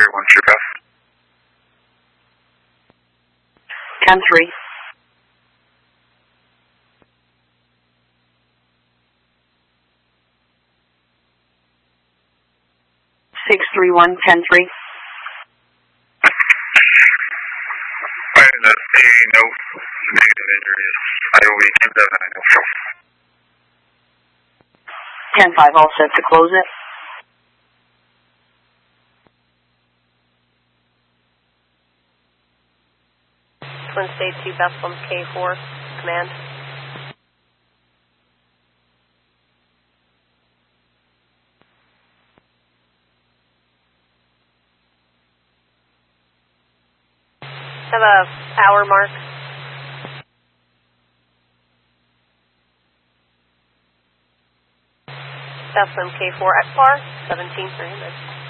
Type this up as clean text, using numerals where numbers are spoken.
631 True Beth. 10-3. 631 10-3. Finding that no negative injuries. IOV 27. 10-5, all set to close it. Twin State 2 Bethlehem K4, command. Have a hour mark. Bethlehem K4 at par, 17 300.